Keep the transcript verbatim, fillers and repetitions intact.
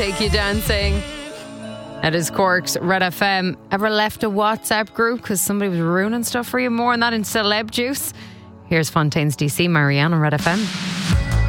Take You Dancing. That is Cork's Red F M. Ever left a WhatsApp group because somebody was ruining stuff for you? More on that in Celeb Juice. Here's Fontaine's D C, Marianne on Red F M.